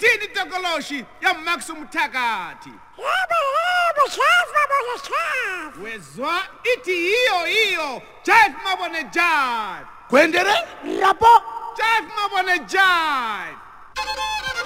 ithini tokoloshi ya Max Mthakathi? Yebo, chef mabone chef. Wezwa ithi hiyo Chief mabone jive. Kwendere? Rabo. Chief mabone jive.